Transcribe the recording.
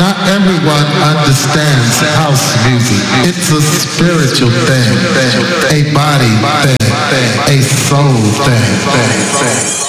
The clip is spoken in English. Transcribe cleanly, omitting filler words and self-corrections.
Not everyone understands house music. It's a spiritual thing, a body thing, a soul thing.